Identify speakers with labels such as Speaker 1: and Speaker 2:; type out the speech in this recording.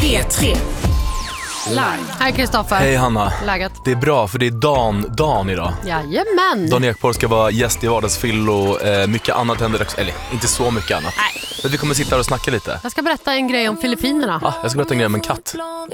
Speaker 1: P3 Live.
Speaker 2: Hej Kristoffer.
Speaker 3: Hej Hanna.
Speaker 2: Läget?
Speaker 3: Det är bra för det är Dan idag.
Speaker 2: Jajamän.
Speaker 3: Dan Ekborg ska vara gäst i Vardagsfyllo. Mycket annat händer också. Eller inte så mycket annat.
Speaker 2: Nej.
Speaker 3: Men vi kommer sitta här och snacka lite.
Speaker 2: Jag ska berätta en grej om Filippinerna.
Speaker 3: Jag ska berätta en grej om en katt.